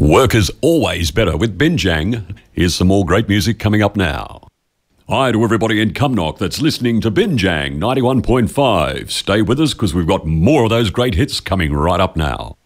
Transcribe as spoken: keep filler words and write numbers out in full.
Work is always better with Binjang. Here's some more great music coming up now. Hi to everybody in Cumnock that's listening to Binjang ninety-one point five. Stay with us because we've got more of those great hits coming right up now.